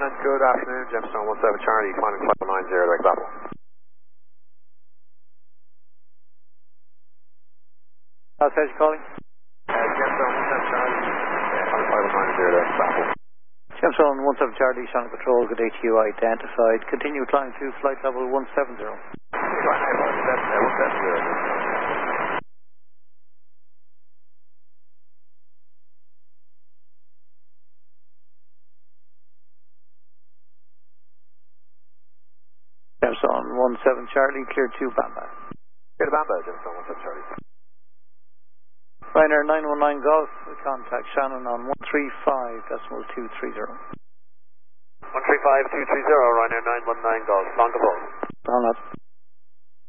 Shannon, good afternoon. Gemstone 17 Charlie, climbing flight 90 direct Apple. How's that calling? Gemstone 17 Charlie, climbing flight 90 direct Apple. Gemstone 17 Charlie, Shannon Patrol, good ATU identified. Continue climbing to flight level 170. Gemstone 17 Charlie, clear to Bamba. Clear to Bamba, Gemstone 17 Charlie. Ryanair 919 Golf, contact Shannon on 135.230. 135.230, Ryanair 919 Golf, long to On that.